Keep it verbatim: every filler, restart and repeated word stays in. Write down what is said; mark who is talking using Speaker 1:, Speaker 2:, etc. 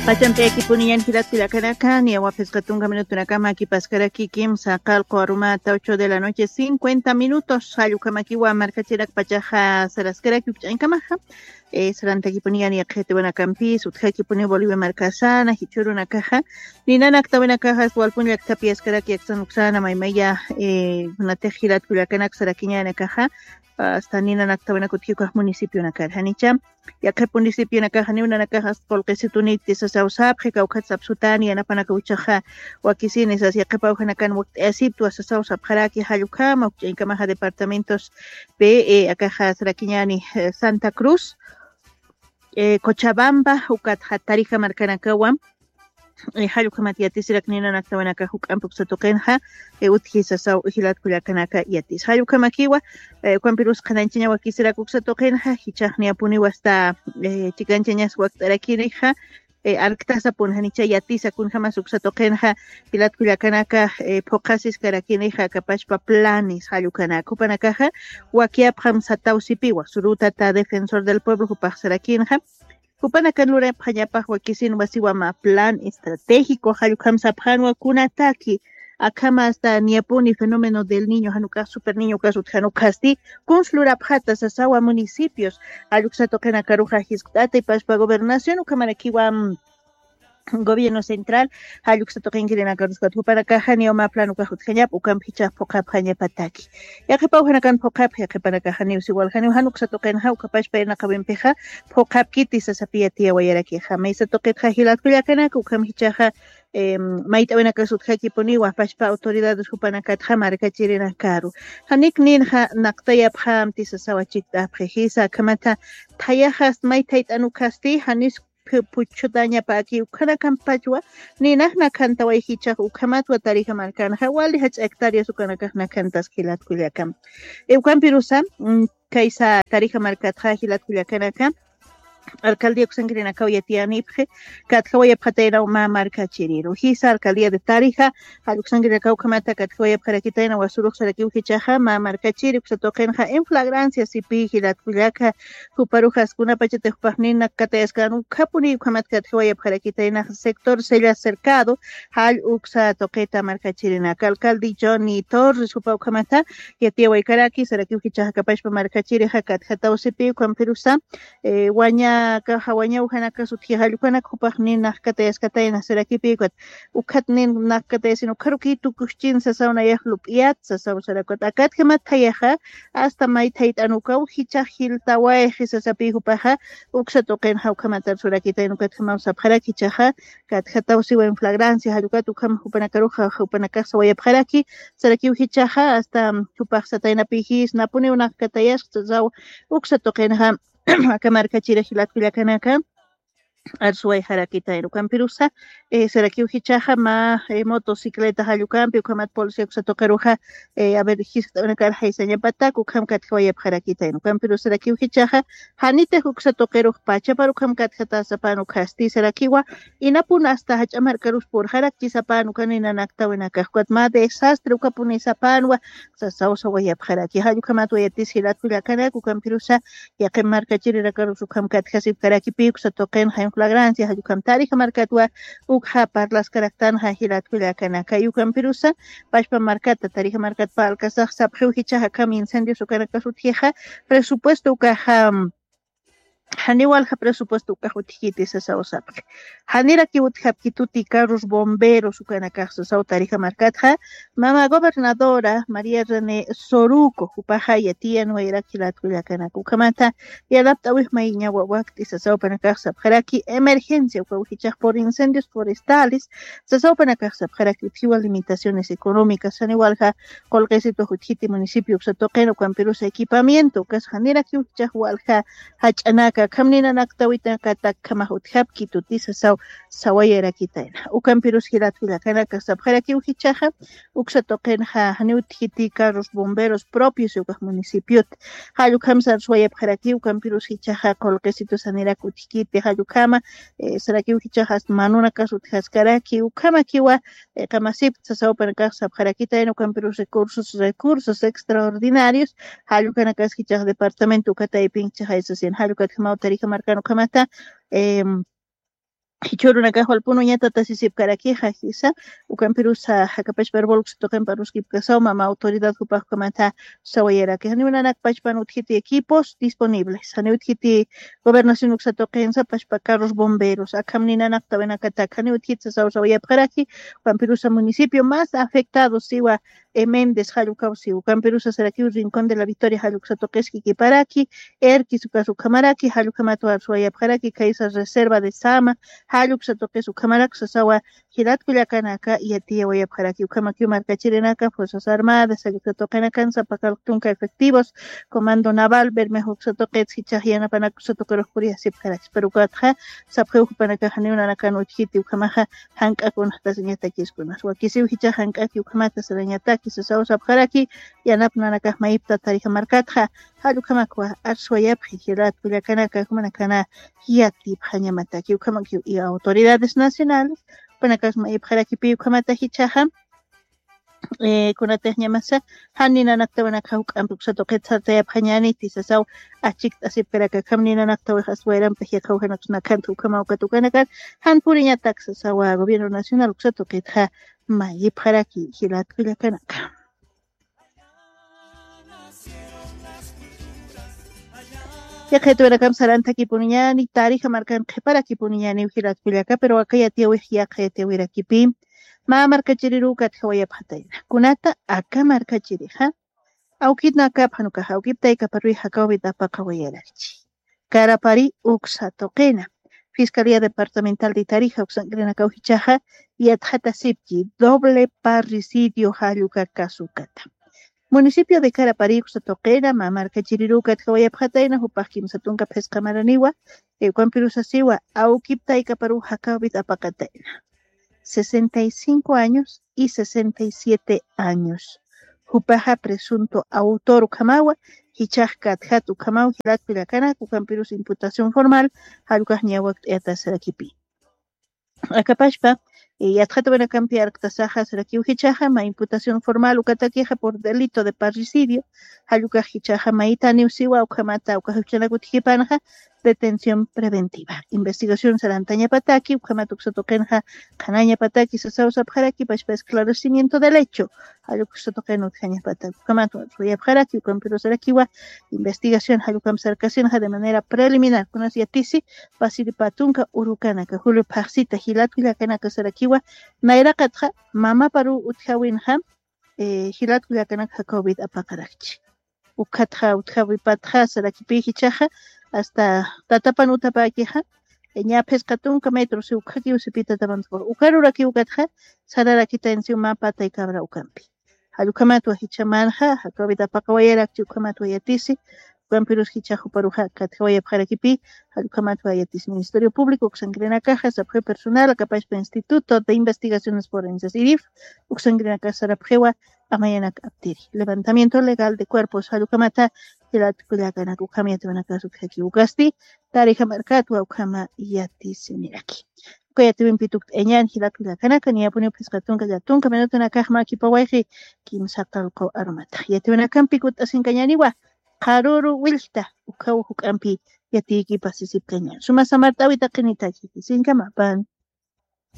Speaker 1: Pachanpeki puniyan hiratpilakanakan y aguapescatunga minutunakama aquí pascaraki kim sacal cuarumata ocho de la noche cincuenta minutos ayukamakiwa marcachirak pachaja sarascaraki uchankamaja eh sarantaki puniyan y akete buena campi suthaki puni Bolivia marcasana hichuru una caja ni nana buena caja sualpunya aktapi escaraki aksanuxana maimaya eh una tejirat pilakanak sarakinya na caja hasta nina naktabana kuthiuka municipio nakar hanicha yakhe municipio nakar hani una nakar polqesituni tisasawsap khikawkhat sapsutani anapana kauchaja wakisines hacia qepawhanakan asiptu asasawsap kharaki hayukama ukchaykamaha departamentos de eh, akaja sarakiñani eh, Santa Cruz eh, Cochabamba ukat hatarija markanakawan Halukamat yatis raknina naktawanaka huk ampuk satokenha uthisa saw hilat kulakanaka yatis halukamakiwa kwampiros kananchinya wakisira kuk satokenha hichahni apuni wasta chikanchiñas waktarakiriha arktasa punhanicha yatisa kunjama suk satokenha hilat kulakanaka pokasis karakiniha kapashpa planes halukanaka upanakaja wakiapjam satawsipiwa surutata defensor del pueblo hupaksarakinha Kupanakan lura panyapa wakisin wasiwama plan estratégico halukam saphanwa kunataki akama hasta niapuni fenómeno del niño hanuka super niño kasut hanukasti kunslura phata sasawa municipios haluksatokena karuja hiskata y paspa gobernación ukamarakiwa gobierno central haluksatoken kirena karuskat para kahani o ma planu kahut kanyap ukam picha pokap hanya pataki ya ke pauhanakan pokap ya ke para kahani usiwal hani hanuksatoken ha ukapash pa na kabempeha pokap kiti sa sapia tia wayaraki ha may satoket ha hilat kuya kana ukam hicha ha maita wena kasut haki poni wa pashpa autoridades hupanakat ha marka chirena karu hanik nin ha naktayap ha amti sa sawachik da prehisa kamata tayahas maitait anukasti hanis puchutaña paki ukana kampachwa ni nahna kanta wayhicha ukamatwa tarija markan hawali hach hectáreas ukana kahna kantas kilat kulyakam e ukan pirusa kaisa tarija markat hilat kulyakanaka alcaldía kusangrina kawyatiani pje katkawaya phatera ma marka chiriro hisa alcaldía de Tarija aluksangrina kawkamata katkawaya pharakitaina wasuruk saraki uhichaja ma marka chiri kusatokenja en flagrancia sipi hilat kulyaka huparujas kuna pachete hupajnina katayaskan kapuni ukamat katkawaya pharakitaina sector sella cercado hal uksa toqueta marka chirina alcalde Johnny Torres hupaukamata yatia waikaraki saraki uhichaja kapashpa marka chiri hakat hatawsipi kwampirusa eh, waña ka hawaña uhanaka suthi halukana khupaqni naqkatayas katayna sarakipikwat ukhatnin naqkatayasin ukharuki tukuschin sasauna yahlup iyat sasaw sarakot akat kemat tayaha hasta may taytanukaw hicha hiltaway hisasapi hupaha uksa toqen hawkamatar surakitayn ukat khamaw sabharaki chaha kat khatawsi wa flagrancia halukat ukham hupanakaruja hupanakaq sawaya bharaki saraki hichaha hasta hupaq satayna pihis napuni unaqkatayas sasaw uksa toqen ha akamarka chira hilat kuyakanaka arsuay harakita erukan pirusa eh seraki uhichaja ma eh, motocicleta halukampi ukamat policía kusatokaruja eh a ver hista una kar haisanya patak ukam kat khawaya harakita erukan pirusa seraki uhichaja hanite kusatokeru pacha paru kam kat khata sapanu khasti serakiwa inapun hasta hachamar karus por harakti sapanu kanina nakta wena kahkwat ma desastre ukapuni sapanwa sasaw sawaya haraki halukamat wayatis hilat kuyakana ukam pirusa yaqimar kachiri karus ukam kat khasib karaki pi kusatoken flagrancia hayukam tarija markatwa ukha parlas karaktan hahilat kulakana kayukam pirusa pashpa markata tarija markat pa alkasaj sabhu hicha hakam incendios ukana kasutieja presupuesto ukaha Haniwal ha presupuesto kahutijiti sasaw sapre. Hanira kiwut hapkituti carros bomberos ukana kahsa saw tarija markatja. Mama gobernadora María René Soruco upaja yatian wayra kilat kuyakana kukamata yalapta wih mayña wawakti sasaw pana kahsa bharaki emergencia ukawhichaj por incendios forestales sasaw pana kahsa bharaki utiwa limitaciones económicas haniwal ha kolqesito hutjiti municipio uksatoqeno kampirusa equipamiento kas hanira kiwutchaj walha hachanaka kamnina naktawita kata kamahut hapki tutisa saw sawayera kitaina ukampirus hilat hilakana kasabharaki uhichaja uksa toqenja haniut hiti carros bomberos propios ukah municipiot halukam sarswaya bharaki ukampirus hichaja kolqesito sanira kutikiti halukama saraki uhichaja manuna kasut haskaraki ukama kiwa kamasip sasaw para kasabharaki taina ukampirus recursos recursos extraordinarios halukana kashichaja departamento katay pincha haisasien halukat tarija marcano kamata eh, Hichurunaka halpuno ñata tasisip karakiqa hisa ukan Perusa hakapash verbolux toqen paruskip kasau mama autoridad kupaqkamanta sawayaraki haniunanak pachpan utkiti equipos disponibles hani utkiti gobernación uksa toqensa pachpa carros bomberos akamninanak tabenakatak hani utkitsa saw sawayapqaraki ukan Perusa municipio más afectado siwa e Méndez Jalukausi ukan Perusa seraki rincón de la Victoria Jaluksa toqeski kiparaki erki sukasu kamaraki Jalukamato suwayapqaraki kaisa reserva de Sama Haluk satoke su cámara sasawa hirat kuyakanaka y atia wayapjaraki ukamaki marcachirenaka fuerzas armadas saluk satokenaka zapakaltunka efectivos comando naval bermejo satoke hichahiana panak satoke rospuria sipkarach pero katha saphe upanaka haniuna nakano hiti ukamaha hanka con hasta señata kiskunas wakisi hicha hanka ukamata señata kisasawa sapjaraki yanapna nakah maipta tarija markatha halukamakwa arswayaphi hirat kuyakanaka kumanakana hiati phanyamata ukamaki y autoridades nacionales panakas maipjarakipi ukamata hichaha eh kunateh ñamasa hanina naktawanaka huk'ampuk satoqetsata yaphañani tisasaw achik asipkaraka kamnina naktawa haswayrampa hiqawhanaqsna kanta ukamawkatukanaka hanpuriña taxasawa gobierno nacional satoqetha maipjaraki hilatkullakanaka Yaqaytuwanakam saranta kipuniñani tarija markan qhipara kipuniñani hilatkullaka pero akaya tiawi yaqaya tiawirakipi ma markachirirukat hawayaphatayna kunata aka markachiriha awkitna kaphanuka awkiptay kaparui hakawbita paqawayararchi karapari uksa toqena Fiscalía Departamental de Tarija uksangrina kawhichaha yatjata sipki doble parricidio haluka kasukata Municipio de Carapari uksa ma markachirirukat hawayaphatayna hupaqkim satunka pesqamaraniwa eukan pirusasiwa awkiptay kaparu hakawbita paqatayna sesenta y cinco años y sesenta y siete años. Hupaja presunto autor Ukamawa, Hichajkat Hat Ukamaw, Hilat Pilakana, Kukampirus imputación formal, Halukah Niawak Etasarakipi. Acapashpa, y Atjata Benacampi Arctasaja Sarakiu Hichaja, ma imputación formal Ukataqueja por delito de parricidio, Halukah Hichaja Maita Niusiwa, Ukamata, Ukahuchanagut Hipanja, detención preventiva. Investigación Sarantaña Pataki, Ukamatuk Sotokenja, Canaña Pataki, Sasau Sabjaraki, para esclarecimiento del hecho. Haluk Sotoken Utjaña Pataki, Ukamatu, Ruyabjaraki, Ukampiro Sarakiwa, investigación Halukam Sarkasinja de manera preliminar. Con Asiatisi, Basili Patunka, Urukana, Kahulu Paxita, Hilatula Kanaka Sarakiwa, Naira Katja, Mama Paru Utjawinja, Hilatula Kanaka COVID Apakarachi. Ukatja, Utjawi Patja, Sarakipi Hichaja, hasta tatapan utapakiha ña pescatunka metros ukaki usipita tabantor ukaruraki ukatja sararaki tensión mapa tay cabra ukampi halukamatu hichamanja hakabita paqawayarak ukamatu yatisi ukampirus hichajo paruja katjawaya pjarakipi halukamatu yatis Ministerio Público uksangrena caja sapje personal capaz Instituto de Investigaciones Forenses I R I F uksangrena caja sarapjewa amayanak aptiri levantamiento legal de cuerpos halukamata Hilatkullakana ukama yatiwanaka sukhaki ukasti tarija markatu ukama yatisiniraki ukayatiwin pituk eñan hilatkullakana kaniyapuni pescatunka yatunka menutuna kahma kipawayji kimsaqalqu armata yatiwanakan pikut asinkañaniwa qaruru wilta ukaw hukampi yatiki pasisip kañan suma samarta awita qinitaki sinkamapan